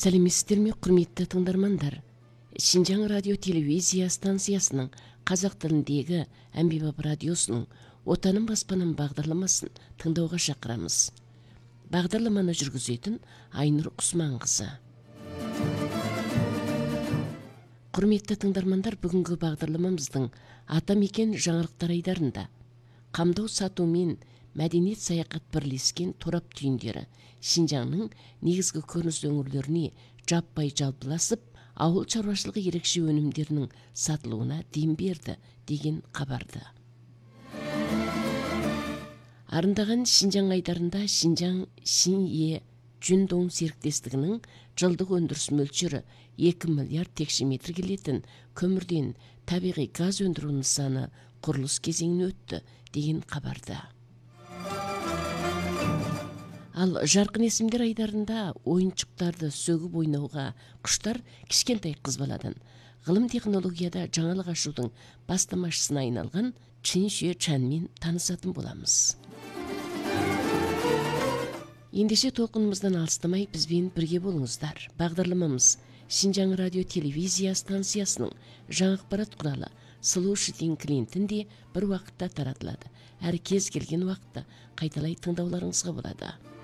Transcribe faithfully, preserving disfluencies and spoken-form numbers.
Сәлеметсіздер ме, құрметті тыңдармандар? Шинжаң радио телевизия станциясының қазақ тіліндегі әмбебап радиосының Отаным баспанам бағдарламасын тыңдауға шақырамыз. Бағдарламаны жүргізетін Айнұр Құсманқызы. Құрметті тыңдармандар, бүгінгі бағдарламамыздың атамекен жаңалықтар айдарында қамдау сату мен мәдениет саяхат бірлескен торап түйіндері Шинжаңның негізгі көрініс өңірлеріне жаппай жалпыласып, ауыл шаруашылығы ерекше өнімдерінің сатылуына дем берді деген хабарды. Арындаған Шинжаң айдарында Шинжаң Шинье Жүндоң серіктестігінің жылдық өндіріс мөлшері екі миллиард текше метр келетін көмірден табиғи газ өндіру нысаны құрылыс кезеңіне өтті деген хабарды. Ал жарқын есімдер айдарында ойыншықтарды сөгіп ойнауға құштар кішкентай қыз баладан ғылым технологияда жаңалық ашудың бастамашысына айналған Чин Шue Чанмен танысатын боламыз. Ендеше толқынымыздан алыстамай бізбен бірге болыңыздар. Бағдарламамыз Шинжаң радио телевизия станциясының жаңа ақпарат құралы Сұлу Шитин клиентінде бір уақытта таратылады. Әр кез келген уақытта қайталай тыңдауларыңызға болады.